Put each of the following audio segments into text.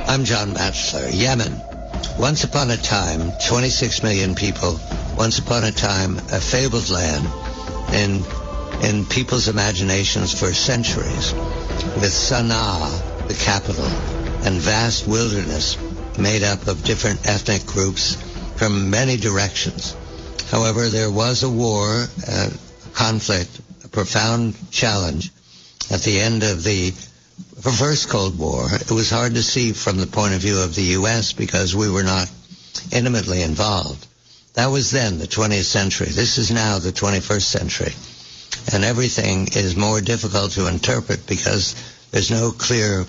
I'm John Batchelor. Yemen. Once upon a time, 26 million people. Once upon a time, a fabled land in people's imaginations for centuries, with Sana'a, the capital, and vast wilderness made up of different ethnic groups from many directions. However, there was a war, a conflict, a profound challenge at the end of the first Cold War. It was hard to see from the point of view of the U.S. because we were not intimately involved. That was then, the 20th century. This is now the 21st century. And everything is more difficult to interpret because there's no clear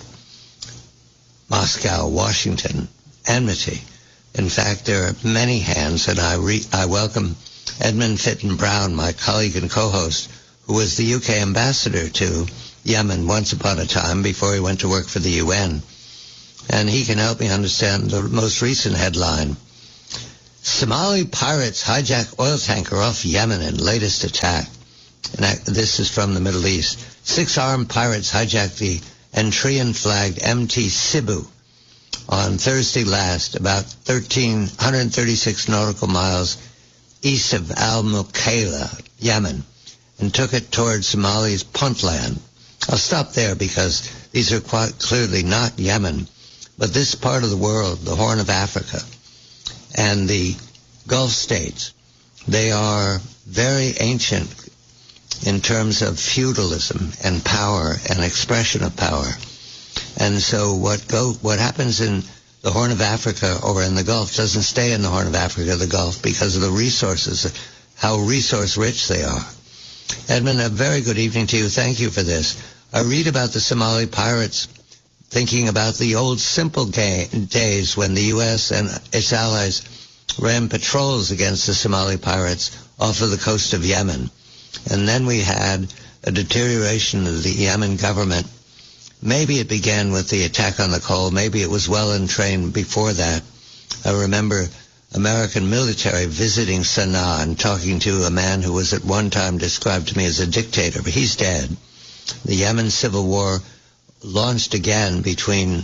Moscow-Washington enmity. In fact, there are many hands, and I welcome Edmund Fitton Brown, my colleague and co-host, who was the UK ambassador to Yemen once upon a time before he went to work for the UN. And he can help me understand the most recent headline. Somali pirates hijack oil tanker off Yemen in latest attack. And this is from the Middle East. 6 armed pirates hijacked the Eritrean-flagged MT Cebu on Thursday last, about 136 nautical miles east of Al-Mukaila, Yemen, and took it towards Somalia's Puntland. I'll stop there because these are quite clearly not Yemen, but this part of the world, the Horn of Africa, and the Gulf states, they are very ancient in terms of feudalism and power and expression of power. And so what happens in the Horn of Africa or in the Gulf doesn't stay in the Horn of Africa, the Gulf, because of the resources, how resource rich they are. Edmund, a very good evening to you. Thank you for this. I read about the Somali pirates thinking about the old simple days when the U.S. and its allies ran patrols against the Somali pirates off of the coast of Yemen. And then we had a deterioration of the Yemen government. Maybe it began with the attack on the coal. Maybe it was well entrained before that. I remember American military visiting Sana'a and talking to a man who was at one time described to me as a dictator, but he's dead. The Yemen civil war launched again between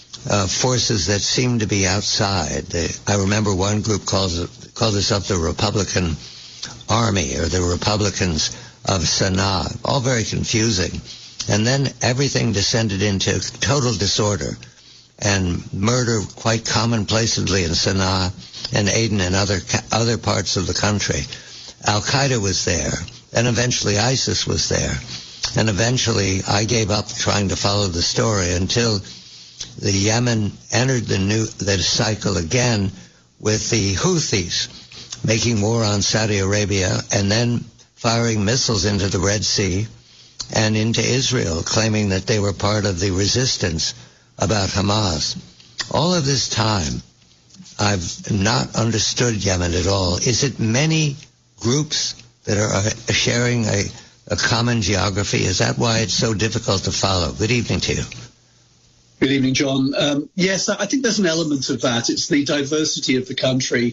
forces that seemed to be outside. I remember one group called itself the Republican Army, or the Republicans of Sana'a, all very confusing. And then everything descended into total disorder and murder quite commonplacely in Sana'a and Aden and other parts of the country. Al-Qaeda was there, and eventually ISIS was there. And eventually I gave up trying to follow the story until the Yemen entered the cycle again with the Houthis making war on Saudi Arabia and then firing missiles into the Red Sea and into Israel, claiming that they were part of the resistance about Hamas. All of this time, I've not understood Yemen at all. Is it many groups that are sharing a common geography? Is that why it's so difficult to follow? Good evening to you. Good evening, John. Yes, I think there's an element of that. It's the diversity of the country.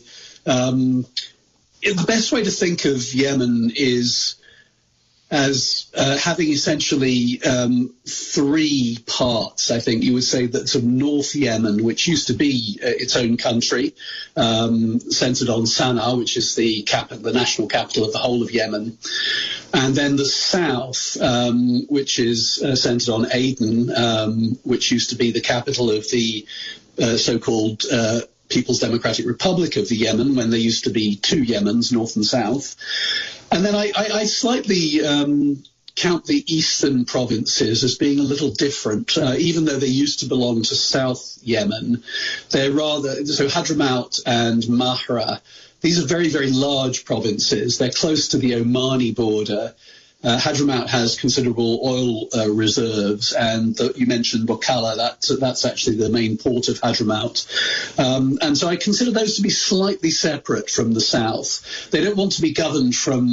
The best way to think of Yemen is as having essentially 3 parts. I think you would say that sort of North Yemen, which used to be its own country, centered on Sana'a, which is the national capital of the whole of Yemen, and then the south, which is centered on Aden, which used to be the capital of the so-called People's Democratic Republic of the Yemen, when there used to be 2 Yemens, north and south. And then I slightly count the eastern provinces as being a little different, even though they used to belong to South Yemen. They're rather, so Hadramaut and Mahra, these are very, very large provinces. They're close to the Omani border. Hadramaut has considerable oil reserves, and you mentioned Bokala, that's actually the main port of Hadramaut. And so I consider those to be slightly separate from the south. They don't want to be governed from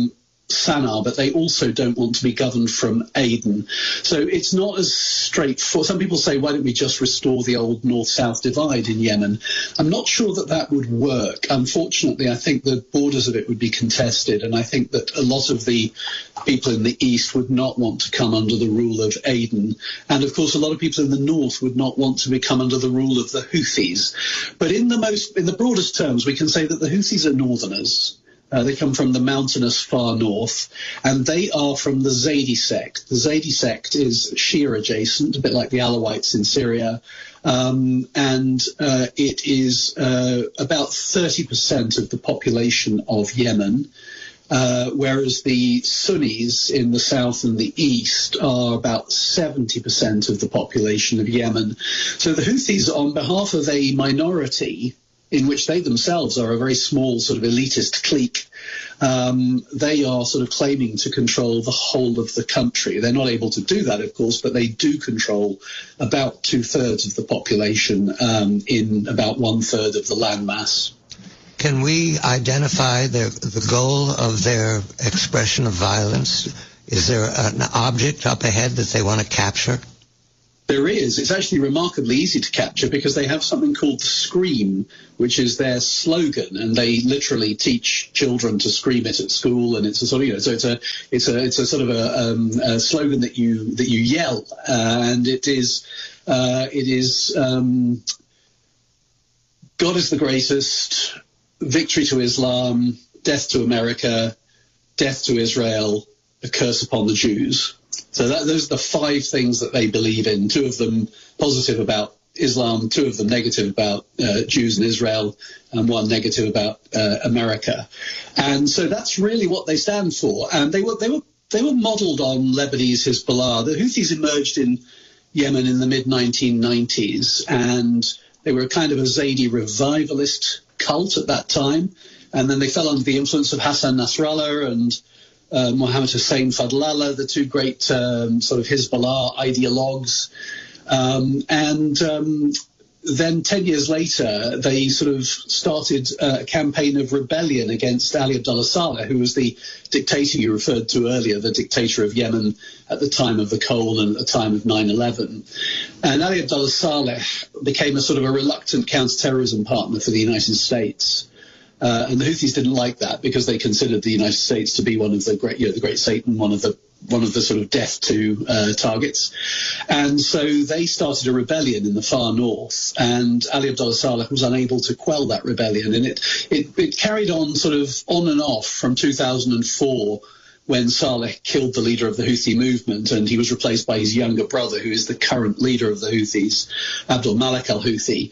Sana'a, but they also don't want to be governed from Aden. So it's not as straightforward. Some people say, why don't we just restore the old north-south divide in Yemen? I'm not sure that that would work. Unfortunately, I think the borders of it would be contested, and I think that a lot of the people in the east would not want to come under the rule of Aden. And of course, a lot of people in the north would not want to become under the rule of the Houthis. But in the broadest terms, we can say that the Houthis are northerners. They come from the mountainous far north, and they are from the Zaydi sect. The Zaydi sect is Shia adjacent, a bit like the Alawites in Syria, and it is about 30% of the population of Yemen, whereas the Sunnis in the south and the east are about 70% of the population of Yemen. So the Houthis, on behalf of a minority, in which they themselves are a very small sort of elitist clique, they are sort of claiming to control the whole of the country. They're not able to do that, of course, but they do control about 2/3 of the population in about 1/3 of the landmass. Can we identify the goal of their expression of violence? Is there an object up ahead that they want to capture? There is. It's actually remarkably easy to capture because they have something called the Scream, which is their slogan, and they literally teach children to scream it at school. And it's a sort of, so it's a sort of a slogan that you yell, and it is God is the greatest, victory to Islam, death to America, death to Israel, a curse upon the Jews. So those are the 5 things that they believe in, 2 of them positive about Islam, 2 of them negative about Jews and Israel, and 1 negative about America. And so that's really what they stand for. And they were modeled on Lebanese Hezbollah. The Houthis emerged in Yemen in the mid-1990s, and they were kind of a Zaydi revivalist cult at that time. And then they fell under the influence of Hassan Nasrallah and Mohammed Hussein Fadlallah, the 2 great sort of Hezbollah ideologues. Then 10 years later, they sort of started a campaign of rebellion against Ali Abdullah Saleh, who was the dictator you referred to earlier, the dictator of Yemen at the time of the Cole and at the time of 9/11. And Ali Abdullah Saleh became a sort of a reluctant counterterrorism partner for the United States. And the Houthis didn't like that because they considered the United States to be one of the great, the great Satan, one of the sort of death to targets. And so they started a rebellion in the far north, and Ali Abdullah Saleh was unable to quell that rebellion. And it carried on sort of on and off from 2004, when Saleh killed the leader of the Houthi movement, and he was replaced by his younger brother, who is the current leader of the Houthis, Abdul Malik al-Houthi.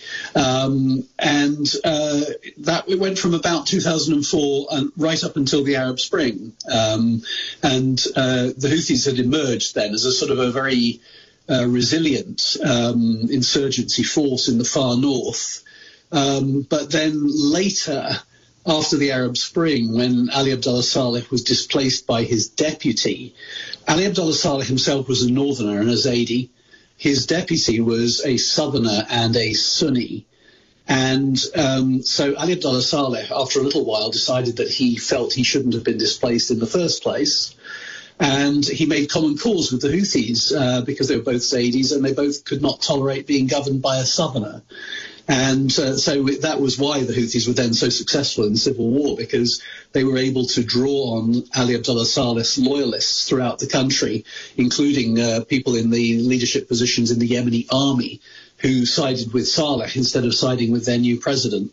That it went from about 2004 and right up until the Arab Spring. The Houthis had emerged then as a sort of a very resilient insurgency force in the far north. But then later, after the Arab Spring, when Ali Abdullah Saleh was displaced by his deputy, Ali Abdullah Saleh himself was a northerner and a Zaydi. His deputy was a southerner and a Sunni. And so Ali Abdullah Saleh, after a little while, decided that he felt he shouldn't have been displaced in the first place. And he made common cause with the Houthis because they were both Zaydis and they both could not tolerate being governed by a southerner. And so that was why the Houthis were then so successful in the civil war, because they were able to draw on Ali Abdullah Saleh's loyalists throughout the country, including people in the leadership positions in the Yemeni army who sided with Saleh instead of siding with their new president.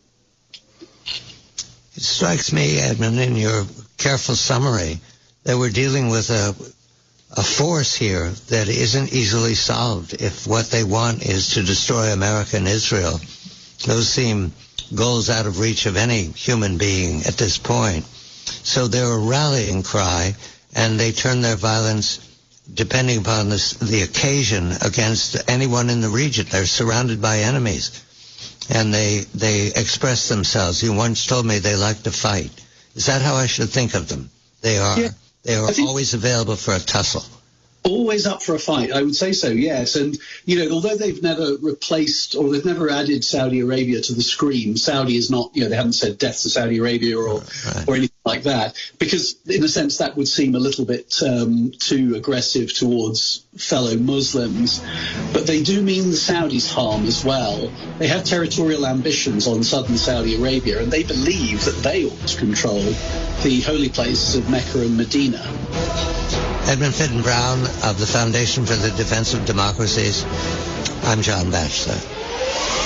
It strikes me, Edmund, in your careful summary, that we're dealing with a force here that isn't easily solved. If what they want is to destroy America and Israel, those seem goals out of reach of any human being at this point. So they're a rallying cry, and they turn their violence, depending upon the occasion, against anyone in the region. They're surrounded by enemies, and they express themselves. You once told me they like to fight. Is that how I should think of them? They are always available for a tussle. Always up for a fight, I would say so, yes. And, although they've never replaced or they've never added Saudi Arabia to the screen, Saudi is not, they haven't said death to Saudi Arabia or anything like that, because in a sense that would seem a little bit too aggressive towards fellow Muslims. But they do mean the Saudis harm as well. They have territorial ambitions on southern Saudi Arabia, and they believe that they ought to control the holy places of Mecca and Medina. Edmund Fitton Brown of the Foundation for the Defense of Democracies. I'm John Batchelor.